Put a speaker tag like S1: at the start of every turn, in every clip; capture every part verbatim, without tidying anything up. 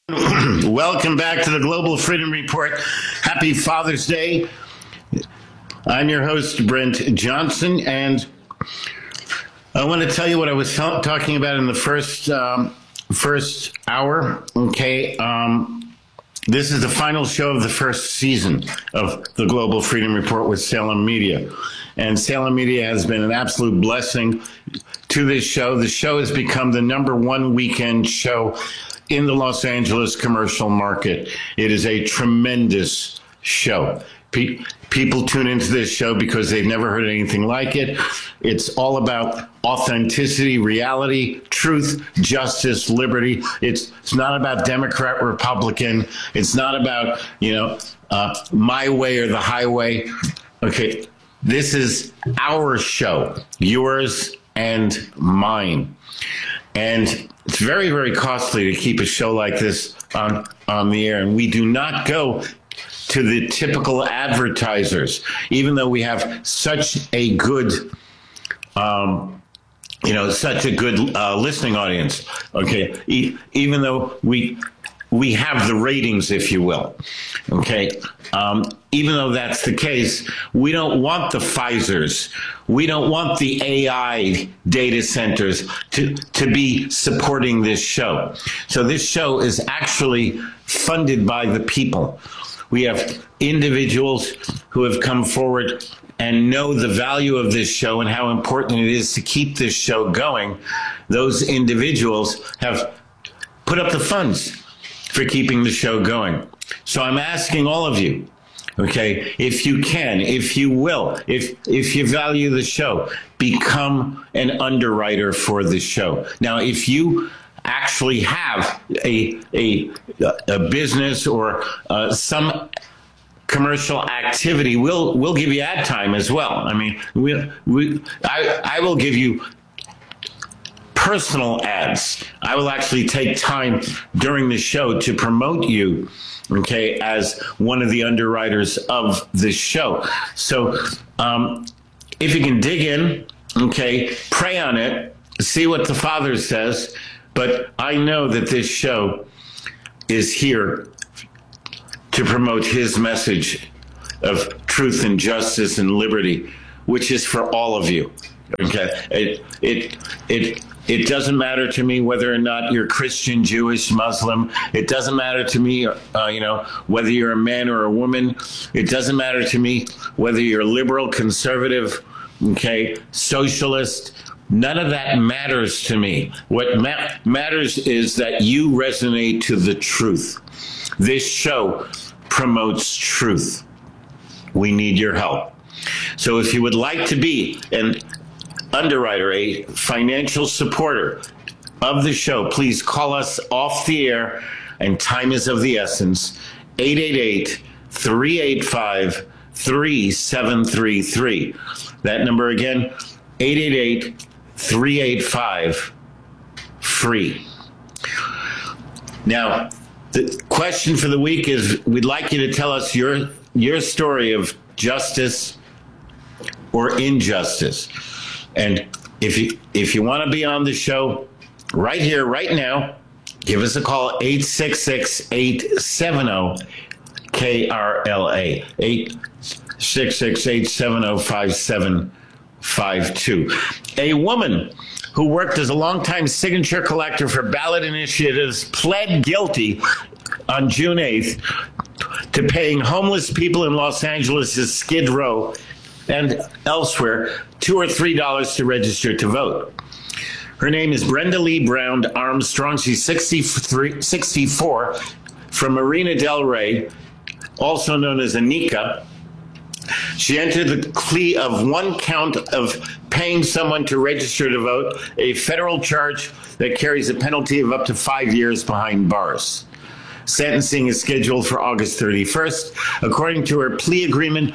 S1: Welcome back to the Global Freedom Report. Happy Father's Day. I'm your host, Brent Johnson, and I want to tell you what I was t- talking about in the first um, first hour. Okay, um, this is the final show of the first season of the Global Freedom Report with Salem Media, and Salem Media has been an absolute blessing to this show. The show has become the number one weekend show in the Los Angeles commercial market. It is a tremendous show. Pe- people tune into this show because they've never heard anything like it. It's all about authenticity, reality, truth, justice, liberty. It's it's not about Democrat, Republican. It's not about, you know, uh, my way or the highway. Okay, this is our show, yours and mine. And it's very, very costly to keep a show like this on, on the air. And we do not go to the typical advertisers, even though we have such a good, um, you know, such a good uh, listening audience. Okay, e- even though we we have the ratings, if you will. Okay, um, even though that's the case, we don't want the Pfizers. We don't want the A I data centers to, to be supporting this show. So this show is actually funded by the people. We have individuals who have come forward and know the value of this show and how important it is to keep this show going. Those individuals have put up the funds for keeping the show going. So I'm asking all of you, okay, if you can, if you will, if if you value the show, become an underwriter for the show. Now, if you actually have a a a business or uh, some commercial activity, we'll we'll give you ad time as well. I mean, we we I I will give you personal ads. I will actually take time during the show to promote you, okay, as one of the underwriters of this show. So um, if you can dig in, okay, pray on it, see what the Father says. But I know that this show is here to promote his message of truth and justice and liberty, which is for all of you. Okay, it it it it doesn't matter to me whether or not you're Christian, Jewish, Muslim. It doesn't matter to me, uh, you know, whether you're a man or a woman. It doesn't matter to me whether you're liberal, conservative, okay, socialist. None of that matters to me. What ma- matters is that you resonate to the truth. This show promotes truth. We need your help. So if you would like to be an underwriter, a financial supporter of the show, please call us off the air, and time is of the essence. eight eight eight, three eight five, three seven three three. That number again, eight eight eight, three eight five, free. Now, the question for the week is, we'd like you to tell us your your story of justice or injustice. And if you if you want to be on the show right here, right now, give us a call, eight six six, eight seven zero, K R L A, eight six six, eight seven zero, five seven five two. A woman who worked as a longtime signature collector for ballot initiatives pled guilty on June eighth to paying homeless people in Los Angeles' Skid Row and elsewhere two or three dollars to register to vote. Her name is Brenda Lee Brown Armstrong. She's sixty-three, sixty-four, from Marina Del Rey, also known as Anika. She entered the plea of one count of paying someone to register to vote, a federal charge that carries a penalty of up to five years behind bars. Sentencing is scheduled for August thirty-first. According to her plea agreement,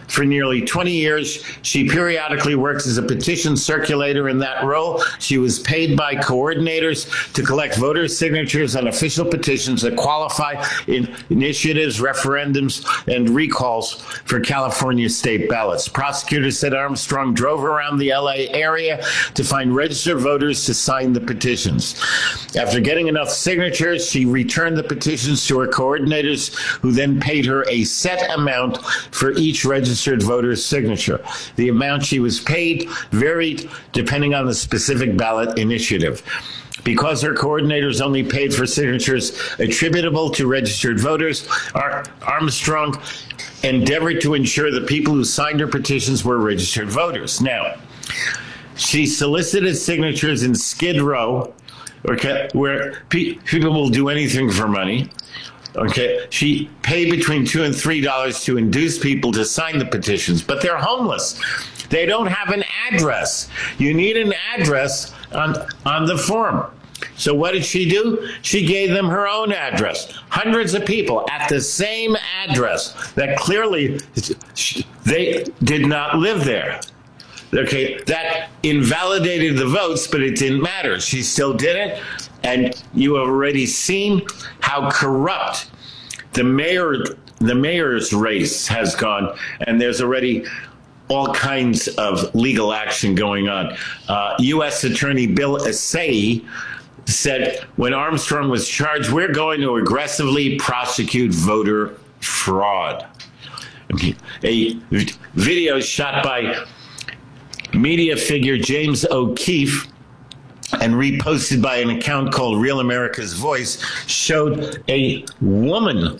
S1: For nearly twenty years, she periodically works as a petition circulator in that role. She was paid by coordinators to collect voter signatures on official petitions that qualify in initiatives, referendums, and recalls for California state ballots. Prosecutors said Armstrong drove around the L A area to find registered voters to sign the petitions. After getting enough signatures, she returned the petitions to her coordinators, who then paid her a set amount for each registered voter's signature. The amount she was paid varied depending on the specific ballot initiative. Because her coordinators only paid for signatures attributable to registered voters, Ar- Armstrong endeavored to ensure the people who signed her petitions were registered voters. Now, she solicited signatures in Skid Row, okay, where pe- people will do anything for money. Okay, she paid between two and three dollars to induce people to sign the petitions, but they're homeless. They don't have an address. You need an address on on the form. So what did she do? She gave them her own address. Hundreds of people at the same address that clearly they did not live there. Okay, that invalidated the votes, but it didn't matter. She still did it, and you have already seen how corrupt the mayor, the mayor's race has gone, and there's already all kinds of legal action going on. Uh, U S Attorney Bill Essay said when Armstrong was charged, we're going to aggressively prosecute voter fraud. A video shot by media figure James O'Keefe and reposted by an account called Real America's Voice showed a woman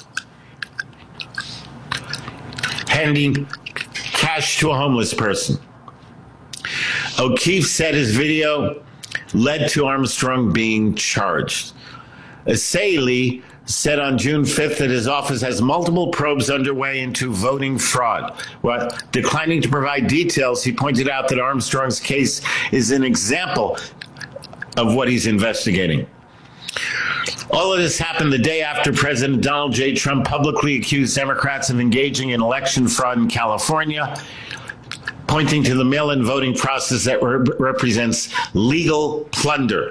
S1: handing cash to a homeless person. O'Keefe said his video led to Armstrong being charged. Assaili said on June fifth that his office has multiple probes underway into voting fraud. While declining to provide details, he pointed out that Armstrong's case is an example of what he's investigating. All of this happened the day after President Donald J. Trump publicly accused Democrats of engaging in election fraud in California, pointing to the mail-in voting process that re- represents legal plunder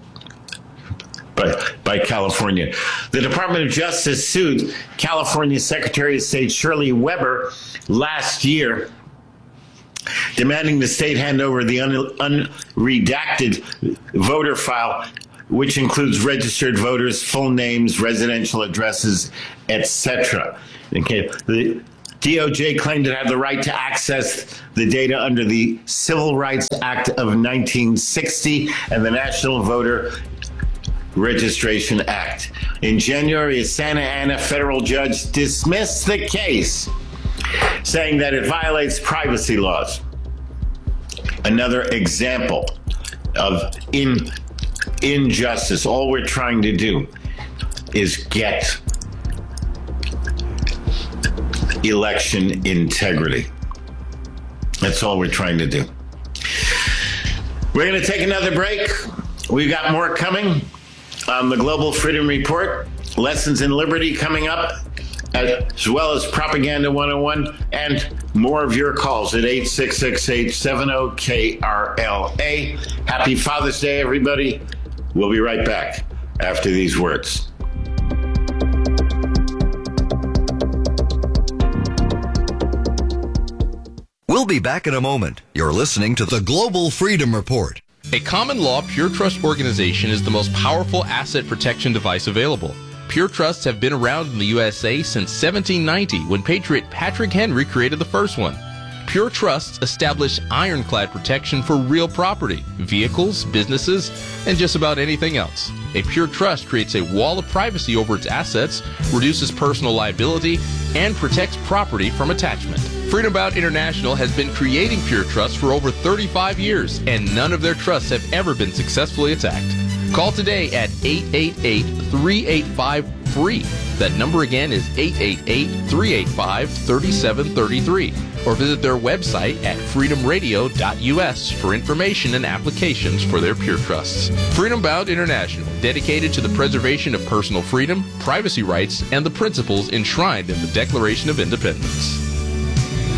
S1: by, by California. The Department of Justice sued California Secretary of State Shirley Weber last year, demanding the state hand over the un- unredacted voter file, which includes registered voters' full names, residential addresses, et cetera. Okay. The D O J claimed it had the right to access the data under the Civil Rights Act of nineteen sixty and the National Voter Registration Act. In January, a Santa Ana federal judge dismissed the case, saying that it violates privacy laws. Another example of in, injustice. All we're trying to do is get election integrity. That's all we're trying to do. We're going to take another break. We've got more coming on the Global Freedom Report. Lessons in Liberty coming up, as well as Propaganda one oh one, and more of your calls at eight six six, eight seven zero, K R L A. Happy Father's Day, everybody. We'll be right back after these words.
S2: We'll be back in a moment. You're listening to the Global Freedom Report.
S3: A common law Pure Trust organization is the most powerful asset protection device available. Pure Trusts have been around in the U S A since seventeen ninety, when Patriot Patrick Henry created the first one. Pure Trusts establish ironclad protection for real property, vehicles, businesses, and just about anything else. A Pure Trust creates a wall of privacy over its assets, reduces personal liability, and protects property from attachment. Freedom Bound International has been creating Pure Trusts for over thirty-five years, and none of their trusts have ever been successfully attacked. Call today at eight eight eight, three eight five, F R E E. That number again is eight eight eight, three eight five, three seven three three. Or visit their website at freedom radio dot U S for information and applications for their Pure Trusts. Freedom Bound International, dedicated to the preservation of personal freedom, privacy rights, and the principles enshrined in the Declaration of Independence.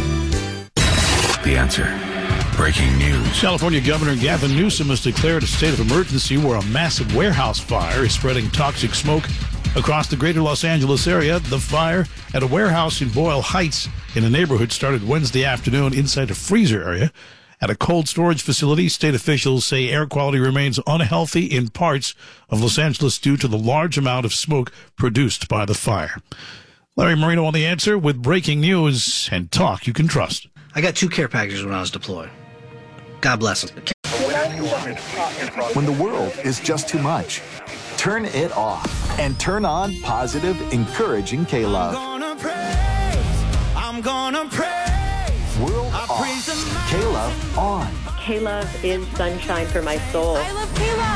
S4: The Answer. Breaking news.
S5: California Governor Gavin Newsom has declared a state of emergency where a massive warehouse fire is spreading toxic smoke across the greater Los Angeles area. The fire at a warehouse in Boyle Heights in a neighborhood started Wednesday afternoon inside a freezer area. At a cold storage facility, state officials say air quality remains unhealthy in parts of Los Angeles due to the large amount of smoke produced by the fire. Larry Marino on The Answer with breaking news and talk you can trust.
S6: I got two care packages when I was deployed. God bless them.
S7: When the world is just too much, turn it off and turn on positive, encouraging K-Love.
S8: I'm gonna praise, I'm gonna praise.
S7: World
S8: I
S7: off,
S8: praise the
S7: K-Love on.
S9: K-Love is sunshine for my soul.
S8: I love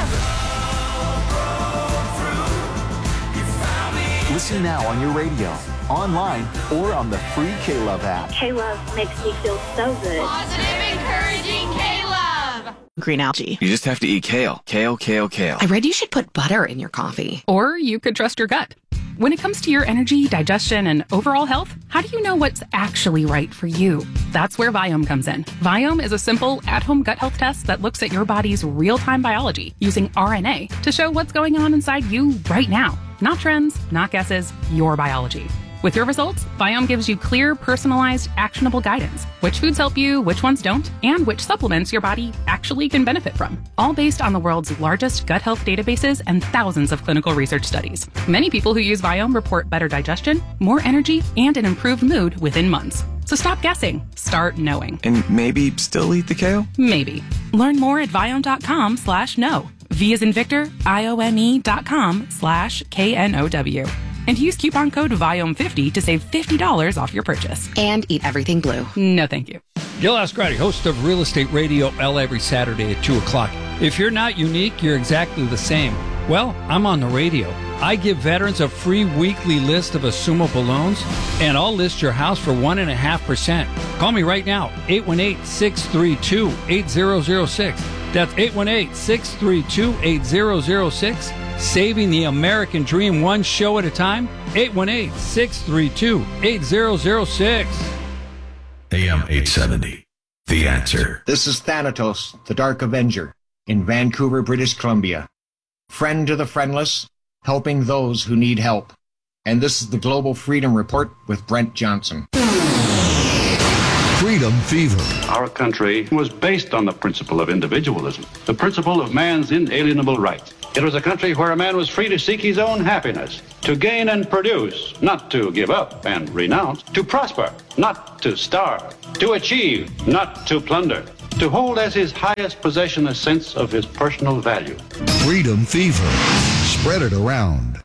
S8: K-Love.
S7: Listen now on your radio, online, or on the free K-Love app.
S9: K-Love makes me feel so good.
S10: Positive, encouraging K-Love.
S11: Green algae.
S12: You just have to eat kale. Kale, kale, kale.
S11: I read you should put butter in your coffee.
S13: Or you could trust your gut. When it comes to your energy, digestion, and overall health, how do you know what's actually right for you? That's where Viome comes in. Viome is a simple, at-home gut health test that looks at your body's real-time biology using R N A to show what's going on inside you right now. Not trends, not guesses, your biology. With your results, Viome gives you clear, personalized, actionable guidance. Which foods help you, which ones don't, and which supplements your body actually can benefit from. All based on the world's largest gut health databases and thousands of clinical research studies. Many people who use Viome report better digestion, more energy, and an improved mood within months. So stop guessing. Start knowing.
S12: And maybe still eat the kale?
S13: Maybe. Learn more at Viome.com slash no. V as in Victor, I-O-M-E dot com slash K N O W. And use coupon code Viome fifty to save fifty dollars off your purchase.
S11: And eat everything blue.
S13: No, thank you.
S14: Gil Ascardi, host of Real Estate Radio L every Saturday at two o'clock. If you're not unique, you're exactly the same. Well, I'm on the radio. I give veterans a free weekly list of assumable loans, and I'll list your house for one point five percent. Call me right now, eight one eight, six three two, eight zero zero six. That's eight one eight, six three two, eight zero zero six. Saving the American dream one show at a time. eight one eight, six three two, eight zero zero six.
S4: A M eight seventy. The Answer.
S15: This is Thanatos, the Dark Avenger, in Vancouver, British Columbia. Friend to the friendless, helping those who need help. And this is the Global Freedom Report with Brent Johnson.
S2: Freedom Fever.
S16: Our country was based on the principle of individualism, the principle of man's inalienable rights. It was a country where a man was free to seek his own happiness, to gain and produce, not to give up and renounce, to prosper, not to starve, to achieve, not to plunder, to hold as his highest possession a sense of his personal value.
S2: Freedom Fever. Spread it around.